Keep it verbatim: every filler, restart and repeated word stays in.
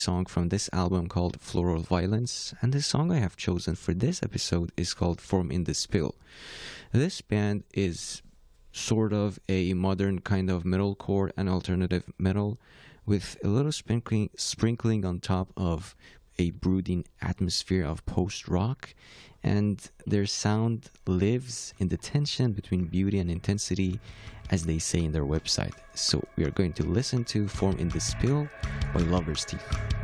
song from this album called Floral Violence, and the song I have chosen for this episode is called Form in the Spill. This band is sort of a modern kind of metalcore and alternative metal with a little sprinkling sprinkling on top of a brooding atmosphere of post-rock, and their sound lives in the tension between beauty and intensity, as they say in their website. So we are going to listen to Form in the Spill by Lover's Teeth.